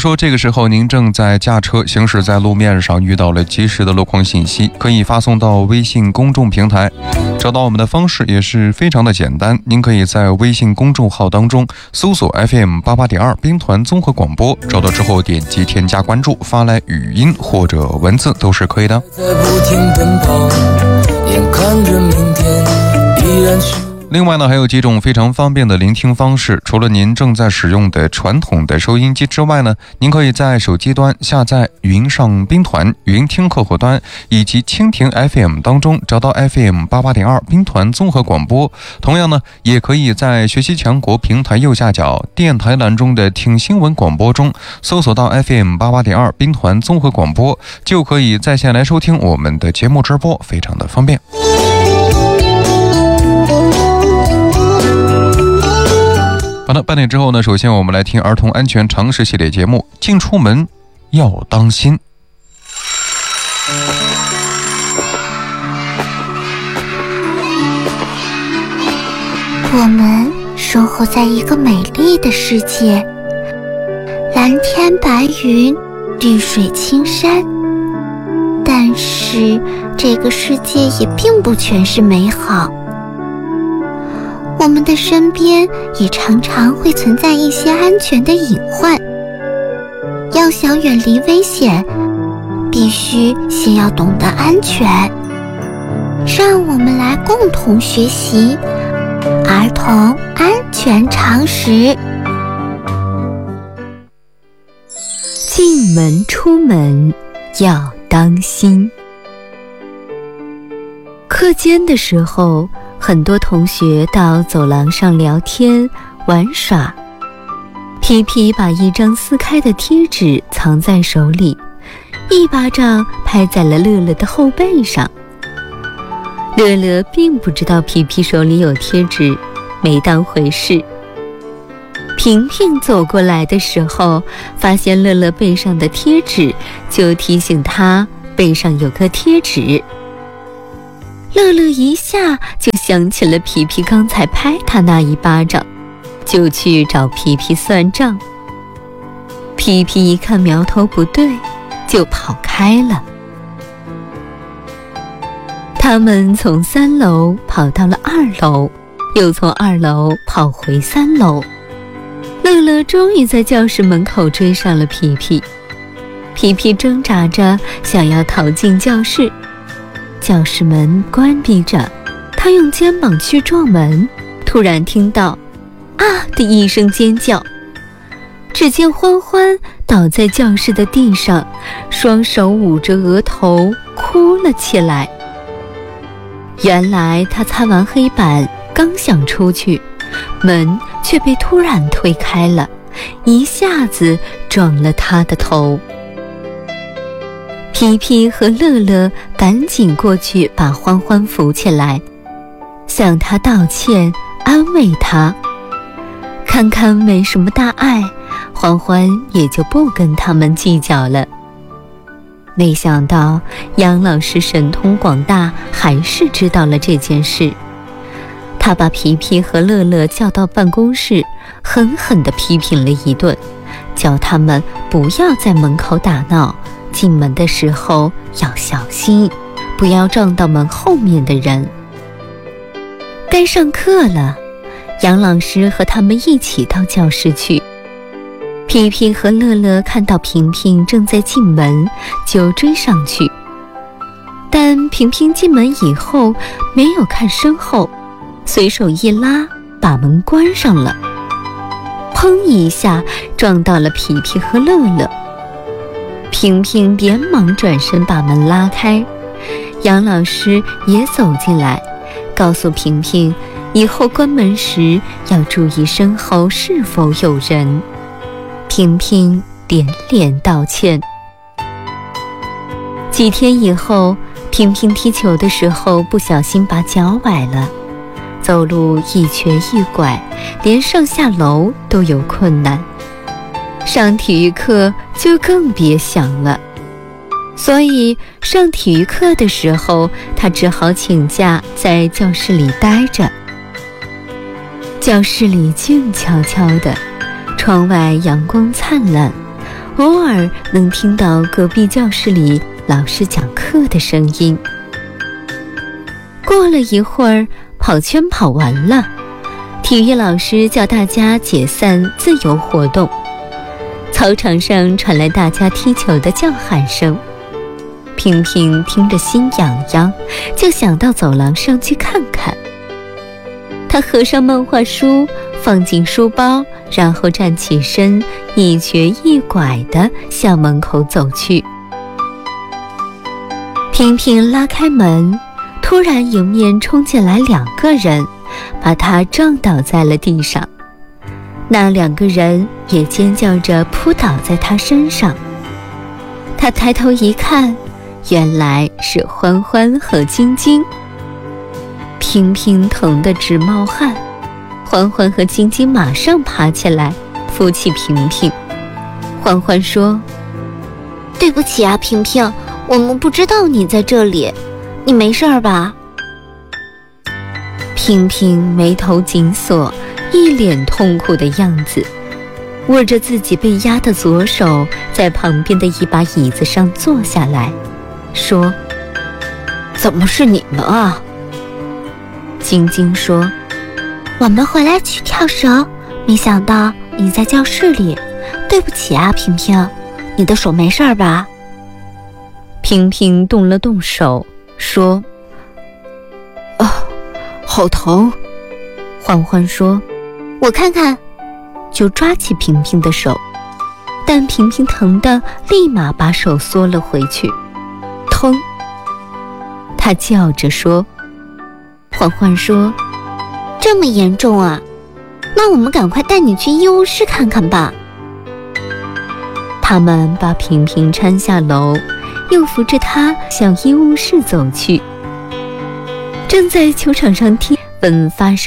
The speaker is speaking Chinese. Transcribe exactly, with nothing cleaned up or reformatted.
说这个时候您正在驾车行驶在路面上，遇到了及时的路况信息，可以发送到微信公众平台。找到我们的方式也是非常的简单，您可以在微信公众号当中搜索 F M 八八点二兵团综合广播，找到之后点击添加关注，发来语音或者文字都是可以的。 在不停奔跑，眼看着明天依然是。 另外呢，还有几种非常方便的聆听方式。除了您正在使用的传统的收音机之外呢，您可以在手机端下载云上兵团云听客户端以及蜻蜓 F M 当中找到 F M 八八点二兵团综合广播。同样呢，也可以在学习强国平台右下角电台栏中的听新闻广播中搜索到 F M 八八点二兵团综合广播，就可以在线来收听我们的节目直播，非常的方便。好的，半点之后呢，首先我们来听儿童安全常识系列节目，进出门要当心。 我们生活在一个美丽的世界，蓝天白云，绿水青山。但是这个世界也并不全是美好，我们的身边也常常会存在一些安全的隐患。要想远离危险，必须先要懂得安全。让我们来共同学习儿童安全常识。 进门出门要当心。课间的时候，很多同学到走廊上聊天玩耍。皮皮把一张撕开的贴纸藏在手里，一巴掌拍在了乐乐的后背上。乐乐并不知道皮皮手里有贴纸，没当回事。平平走过来的时候，发现乐乐背上的贴纸，就提醒他背上有个贴纸。乐乐一下就想起了皮皮刚才拍他那一巴掌，就去找皮皮算账。皮皮一看苗头不对，就跑开了。他们从三楼跑到了二楼，又从二楼跑回三楼。乐乐终于在教室门口追上了皮皮。皮皮挣扎着想要逃进教室，教室门关闭着，他用肩膀去撞门，突然听到啊的一声尖叫。只见欢欢倒在教室的地上，双手捂着额头哭了起来。原来他擦完黑板刚想出去，门却被突然推开了，一下子撞了他的头。皮皮和乐乐赶紧过去把欢欢扶起来，向他道歉，安慰他。看看没什么大碍，欢欢也就不跟他们计较了。没想到杨老师神通广大，还是知道了这件事。他把皮皮和乐乐叫到办公室，狠狠地批评了一顿，叫他们不要在门口打闹，进门的时候要小心，不要撞到门后面的人。该上课了，杨老师和他们一起到教室去。皮皮和乐乐看到平平正在进门，就追上去。但平平进门以后没有看身后，随手一拉，把门关上了。砰一下撞到了皮皮和乐乐。平平连忙转身把门拉开，杨老师也走进来，告诉平平以后关门时要注意身后是否有人。平平连连道歉。几天以后，平平踢球的时候不小心把脚崴了，走路一瘸一拐，连上下楼都有困难。上体育课就更别想了，所以上体育课的时候，他只好请假在教室里待着。教室里静悄悄的，窗外阳光灿烂， 偶尔能听到隔壁教室里老师讲课的声音。过了一会儿，跑圈跑完了，体育老师叫大家解散自由活动。操场上传来大家踢球的叫喊声，平平听着心痒痒，就想到走廊上去看看。他合上漫画书，放进书包，然后站起身，一瘸一拐地向门口走去。平平拉开门，突然迎面冲进来两个人，把他撞倒在了地上。那两个人也尖叫着扑倒在他身上。他抬头一看，原来是欢欢和晶晶。平平疼得直冒汗，欢欢和晶晶马上爬起来扶起平平。欢欢说： 对不起啊，平平，我们不知道你在这里，你没事吧？ 平平眉头紧锁，一脸痛苦的样子，握着自己被压的左手，在旁边的一把椅子上坐下来，说：怎么是你们啊？晶晶说： 我们回来取跳绳，没想到你在教室里，对不起啊，平平，你的手没事吧？ 平平动了动手，说： 啊，好疼。 欢欢说：我看看，就抓起平平的手，但平平疼得立马把手缩了回去，疼。他叫着说。 欢欢说：这么严重啊？那我们赶快带你去医务室看看吧。 他们把平平搀下楼，又扶着他向医务室走去。正在球场上踢，问发生